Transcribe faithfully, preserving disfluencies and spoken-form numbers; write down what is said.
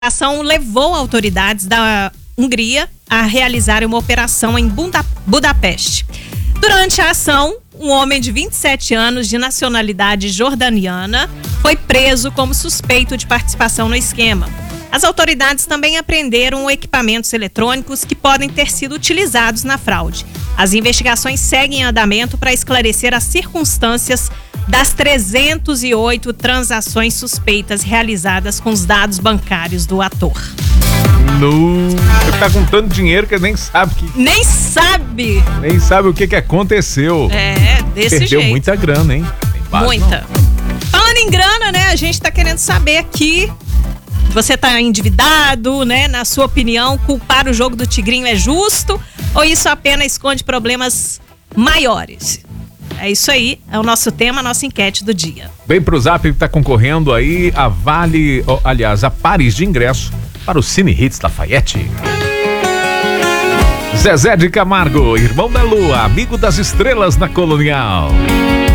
A ação levou autoridades da Hungria a realizarem uma operação em Buda- Budapeste. Durante a ação, um homem de vinte e sete anos, de nacionalidade jordaniana, foi preso como suspeito de participação no esquema. As autoridades também apreenderam equipamentos eletrônicos que podem ter sido utilizados na fraude. As investigações seguem em andamento para esclarecer as circunstâncias das trezentas e oito transações suspeitas realizadas com os dados bancários do ator. No... Você tá com tanto dinheiro que nem sabe que... Nem sabe! Nem sabe o que que aconteceu. É, desse Perdeu jeito. muita grana, hein? Tem base, Muita. não. Falando em grana, né? A gente tá querendo saber aqui. Você tá endividado, né? Na sua opinião, culpar o jogo do Tigrinho é justo? Ou isso apenas esconde problemas maiores? É isso aí, é o nosso tema, a nossa enquete do dia. Bem pro Zap que tá concorrendo aí a Vale, oh, aliás, a pares de ingresso para o Cine Hits Lafayette. Zezé de Camargo, irmão da Lua, amigo das estrelas na Colonial.